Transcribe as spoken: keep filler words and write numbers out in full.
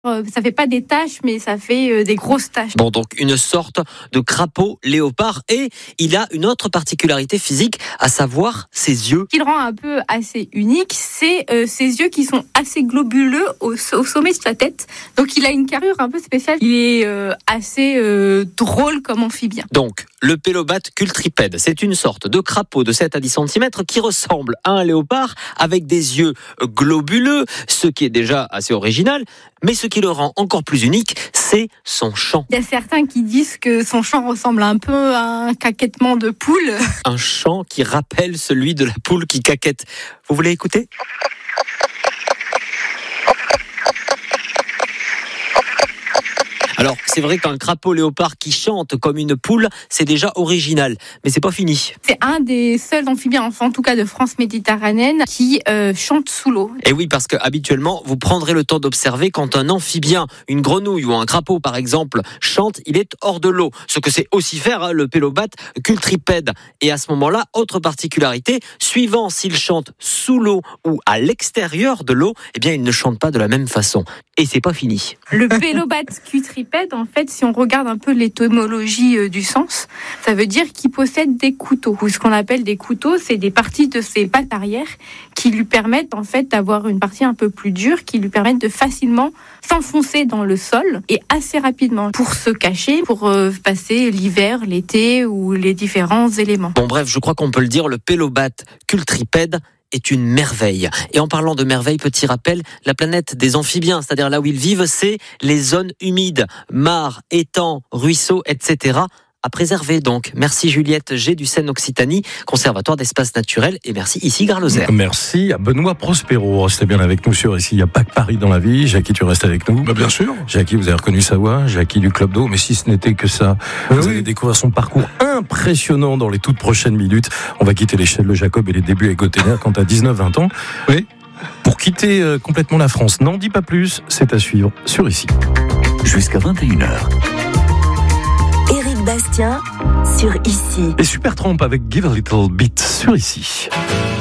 Euh, ça fait pas des taches, mais ça fait euh, des grosses taches. Bon, donc une sorte de crapaud léopard, et il a une autre particularité physique, à savoir ses yeux. Ce qui le rend un peu assez unique, c'est euh, ses yeux qui sont assez globuleux au, au sommet de sa tête. Donc il a une carrure un peu spéciale. Il est euh, assez euh, drôle comme amphibien. Donc, le Pélobate cultripède, c'est une sorte de crapaud de sept à dix centimètres qui ressemble à un léopard avec des yeux globuleux, ce qui est déjà assez original. Mais ce qui le rend encore plus unique, c'est son chant. Il y a certains qui disent que son chant ressemble un peu à un caquettement de poule. Un chant qui rappelle celui de la poule qui caquette. Vous voulez écouter ? Alors, c'est vrai qu'un crapaud léopard qui chante comme une poule, c'est déjà original, mais c'est pas fini. C'est un des seuls amphibiens, enfin, en tout cas de France méditerranéenne, qui euh, chante sous l'eau. Et oui, parce que habituellement, vous prendrez le temps d'observer quand un amphibien, une grenouille ou un crapaud par exemple, chante, il est hors de l'eau. Ce que c'est aussi faire hein, le Pélobate cultripède. Et à ce moment-là, autre particularité, suivant s'il chante sous l'eau ou à l'extérieur de l'eau, eh bien, il ne chante pas de la même façon. Et c'est pas fini. Le Pélobate cultripède, en fait, si on regarde un peu l'étymologie euh, du sens, ça veut dire qu'il possède des couteaux. Ou ce qu'on appelle des couteaux, c'est des parties de ses pattes arrière qui lui permettent en fait d'avoir une partie un peu plus dure, qui lui permettent de facilement s'enfoncer dans le sol et assez rapidement pour se cacher, pour euh, passer l'hiver, l'été ou les différents éléments. Bon bref, je crois qu'on peut le dire, le Pélobate cultripède est une merveille. Et en parlant de merveille, petit rappel, la planète des amphibiens, c'est-à-dire là où ils vivent, c'est les zones humides, mares, étangs, ruisseaux, et cetera à préserver donc. Merci Juliette G du Seine-Occitanie, Conservatoire d'espaces naturels, et merci ici Gare Lozère. Merci à Benoît Prospero. Restez bien avec nous sur Ici, il n'y a pas que Paris dans la vie. Jackie, tu restes avec nous? Bah bien sûr. Jackie, vous avez reconnu sa voix, Jackie du Club d'eau, mais si ce n'était que ça, bah vous oui. allez découvrir son parcours impressionnant dans les toutes prochaines minutes. On va quitter l'échelle de Jacob et les débuts avec Gotener quand à dix-neuf vingt ans. Oui. Pour quitter euh, complètement la France. N'en dis pas plus, c'est à suivre sur Ici. Jusqu'à vingt et une heures. Éric Bastien sur Ici. Et Supertramp avec Give a Little Bit sur Ici.